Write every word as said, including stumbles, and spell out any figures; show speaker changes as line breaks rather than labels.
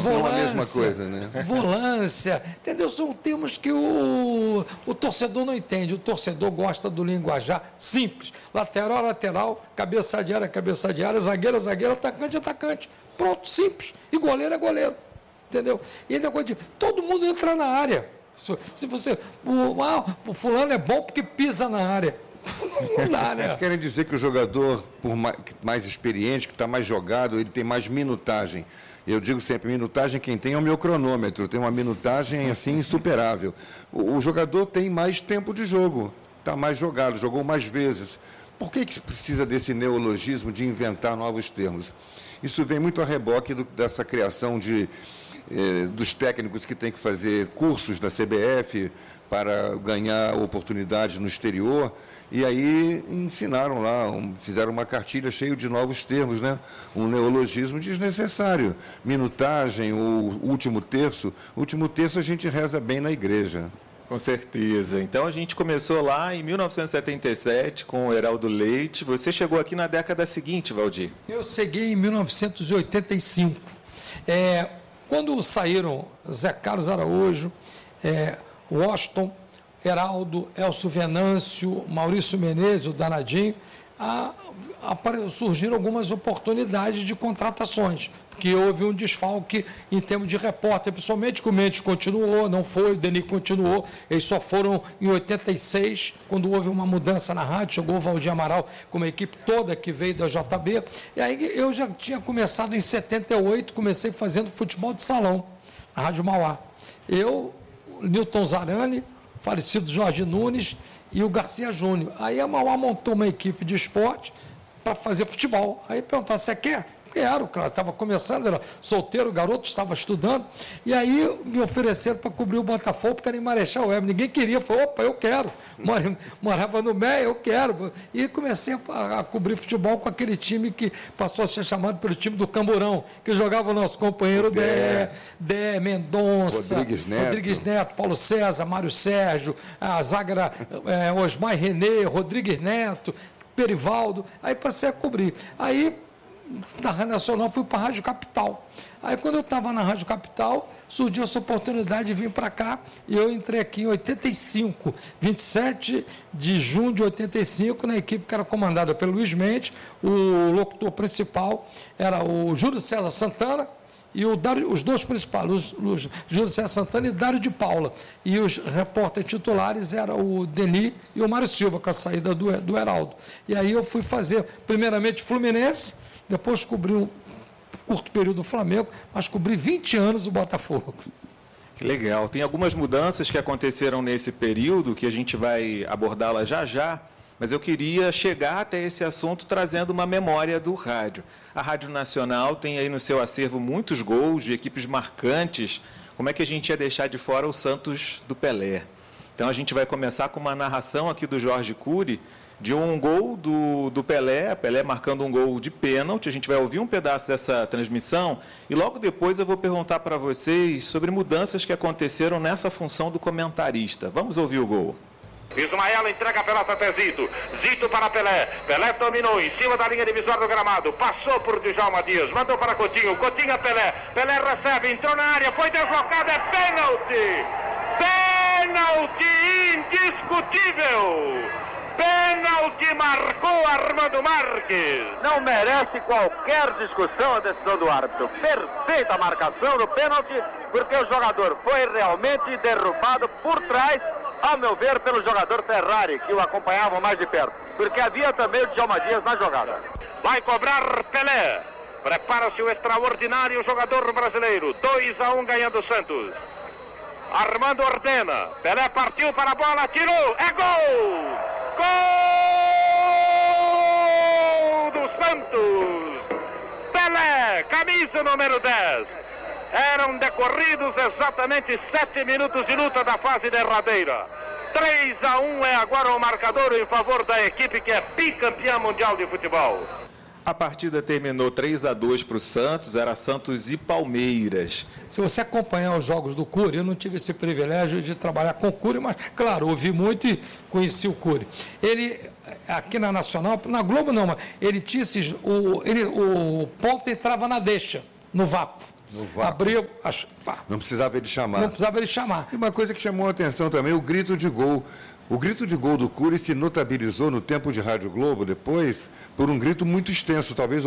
volância,
não é a mesma coisa, né?
Volância, entendeu? São termos que o, o torcedor não entende. O torcedor gosta do linguajar simples. Lateral, lateral, cabeça de área, cabeça de área, zagueiro, zagueiro, atacante, atacante. Pronto, simples. E goleiro é goleiro. Entendeu? E ainda coisa de todo mundo entra na área. Se você. O, ah, o fulano é bom porque pisa na área. Não dá, né?
Querem dizer que o jogador, por mais, mais experiente, que está mais jogado, ele tem mais minutagem. Eu digo sempre, minutagem quem tem é o meu cronômetro, tem uma minutagem assim insuperável. O, o jogador tem mais tempo de jogo, está mais jogado, jogou mais vezes. Por que, que precisa desse neologismo de inventar novos termos? Isso vem muito a reboque do, dessa criação de, eh, dos técnicos que têm que fazer cursos da C B F para ganhar oportunidades no exterior. E aí ensinaram lá, um, fizeram uma cartilha cheia de novos termos, né? Um neologismo desnecessário. Minutagem, o último terço. O último terço a gente reza bem na igreja.
Com certeza. Então a gente começou lá em mil novecentos e setenta e sete com o Heraldo Leite. Você chegou aqui na década seguinte, Valdir?
Eu cheguei em mil novecentos e oitenta e cinco. É, quando saíram Zé Carlos Araújo, é, Washington, Heraldo, Elcio Venâncio, Maurício Menezes, o Danadinho, a, a, surgiram algumas oportunidades de contratações, porque houve um desfalque em termos de repórter, principalmente que o Mendes continuou, não foi, o Denis continuou, eles só foram em oitenta e seis, quando houve uma mudança na rádio, chegou o Valdir Amaral com uma equipe toda que veio da J B, e aí eu já tinha começado em setenta e oito, comecei fazendo futebol de salão, na Rádio Mauá. Eu, Newton Zarani, falecido Jorge Nunes e o Garcia Júnior. Aí a Mauá montou uma equipe de esporte para fazer futebol. Aí perguntaram, você quer? Quero, claro, estava começando, era solteiro, o garoto estava estudando, e aí me ofereceram para cobrir o Botafogo, porque era em Marechal Hermes, ninguém queria, falei, opa, eu quero, morava no Meia, eu quero, e comecei a, a cobrir futebol com aquele time que passou a ser chamado pelo time do Camburão, que jogava o nosso companheiro Dé, Dé, Mendonça,
Rodrigues Neto.
Rodrigues Neto, Paulo César, Mário Sérgio, a zaga é, Osmar Renê, Rodrigues Neto, Perivaldo, aí passei a cobrir. Aí, na Rádio Nacional, fui para a Rádio Capital. Aí, quando eu estava na Rádio Capital, surgiu essa oportunidade de vir para cá, e eu entrei aqui em oitenta e cinco, vinte e sete de junho de oitenta e cinco, na equipe que era comandada pelo Luiz Mendes, o locutor principal era o Júlio César Santana, e o Dário, os dois principais, o Júlio César Santana e Dário de Paula. E os repórteres titulares eram o Denis e o Mário Silva, com a saída do, do Heraldo. E aí eu fui fazer, primeiramente, Fluminense, depois cobri um curto período do Flamengo, mas cobri vinte anos o Botafogo.
Que legal. Tem algumas mudanças que aconteceram nesse período, que a gente vai abordá-la já já, mas eu queria chegar até esse assunto trazendo uma memória do rádio. A Rádio Nacional tem aí no seu acervo muitos gols de equipes marcantes. Como é que a gente ia deixar de fora o Santos do Pelé? Então a gente vai começar com uma narração aqui do Jorge Cury, de um gol do, do Pelé, Pelé marcando um gol de pênalti. A gente vai ouvir um pedaço dessa transmissão e logo depois eu vou perguntar para vocês sobre mudanças que aconteceram nessa função do comentarista. Vamos ouvir o gol.
Ismael entrega a pelota até Zito. Zito para Pelé. Pelé dominou em cima da linha divisória do gramado. Passou por Djalma Dias. Mandou para Coutinho. Coutinho a Pelé. Pelé recebe. Entrou na área. Foi deslocado. É pênalti. Pênalti indiscutível. Pênalti marcou Armando Marques.
Não merece qualquer discussão a decisão do árbitro. Perfeita a marcação do pênalti, porque o jogador foi realmente derrubado por trás, ao meu ver, pelo jogador Ferrari, que o acompanhava mais de perto. Porque havia também o Djalma Dias na jogada.
Vai cobrar Pelé. Prepara-se o extraordinário jogador brasileiro. dois a um ganhando o Santos. Armando ordena. Pelé partiu para a bola, tirou. É gol! Gol do Santos! Pelé, camisa número dez. Eram decorridos exatamente sete minutos de luta da fase derradeira. três a um é agora o marcador em favor da equipe que é bicampeã mundial de futebol.
A partida terminou três a dois para o Santos, era Santos e Palmeiras.
Se você acompanhar os jogos do Cury, eu não tive esse privilégio de trabalhar com o Cury, mas, claro, ouvi muito e conheci o Cury. Ele, aqui na Nacional, na Globo não, mas ele tinha esses, o, ele, o ponta entrava na deixa, no vácuo.
No vácuo.
abriu... As,
Não precisava ele chamar.
não precisava ele chamar.
E uma coisa que chamou a atenção também, o grito de gol. O grito de gol do Cury se notabilizou no tempo de Rádio Globo depois por um grito muito extenso, talvez